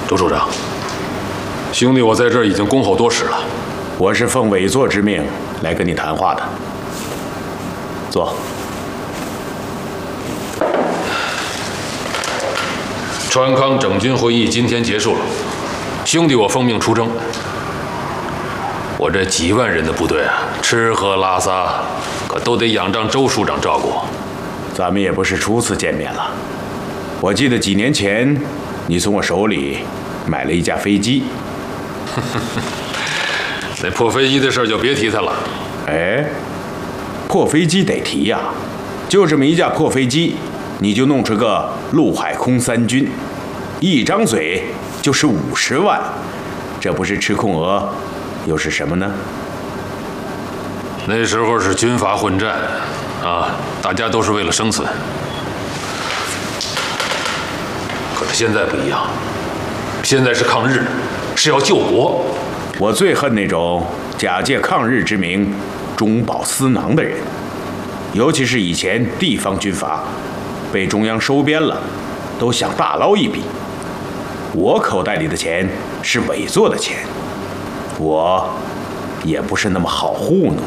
周处长，兄弟我在这儿已经恭候多时了。 我是奉委座之命来跟你谈话的。坐。 川康整军会议今天结束了，兄弟我奉命出征。我这几万人的部队啊，吃喝拉撒可都得仰仗周署长照顾。 咱们也不是初次见面了，我记得几年前你从我手里买了一架飞机。 那破飞机的事就别提它了。 哎，破飞机得提呀，就这么一架破飞机，你就弄出个陆海空三军，一张嘴就是50万，这不是吃空额又是什么呢？ 那时候是军阀混战啊，大家都是为了生存。可是现在不一样，现在是抗日，是要救国。 我最恨那种假借抗日之名中饱私囊的人，尤其是以前地方军阀被中央收编了，都想大捞一笔。我口袋里的钱是委座的钱，我也不是那么好糊弄。